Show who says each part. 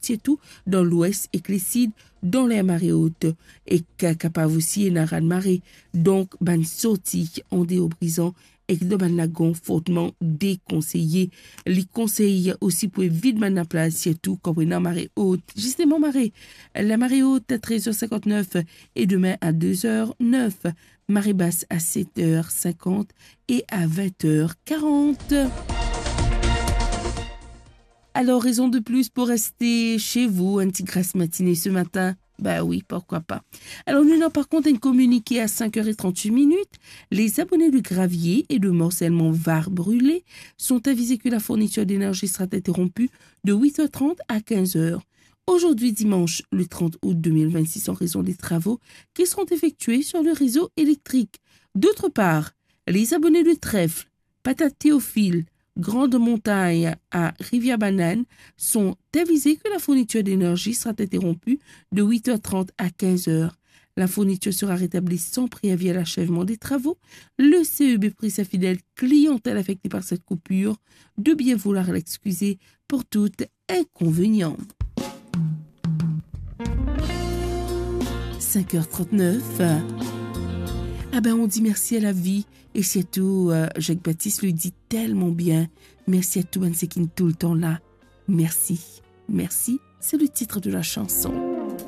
Speaker 1: tout dans l'ouest et Clécide dans les marées hautes et capable aussi une rade marée. Donc, ban sorti en déobrisant et que ban lagon fortement déconseillé. Les conseils aussi pour éviter la place, surtout quand on est en marée haute. Justement, la marée haute à 13h59 et demain à 2h09. Marée basse à 7h50 et à 20h40. Alors, raison de plus pour rester chez vous, un petit grasse matinée ce matin? Bah oui, pourquoi pas. Alors, nous avons par contre un communiqué à 5h38. Les abonnés de Gravier et de Morcellement Var brûlé sont avisés que la fourniture d'énergie sera interrompue de 8h30 à 15h. Aujourd'hui, dimanche, le 30 août 2026, en raison des travaux qui seront effectués sur le réseau électrique. D'autre part, les abonnés de Trèfle, Patate Théophile, Grande Montagne à Rivière-Banane sont avisés que la fourniture d'énergie sera interrompue de 8h30 à 15h. La fourniture sera rétablie sans préavis à l'achèvement des travaux. Le CEB prie sa fidèle clientèle affectée par cette coupure de bien vouloir l'excuser pour tout inconvénient. 5h39. Ah ben on dit merci à la vie et surtout Jacques-Baptiste le dit tellement bien. Merci à tout ceux qui sont tout le temps là. Merci, merci, c'est le titre de la chanson.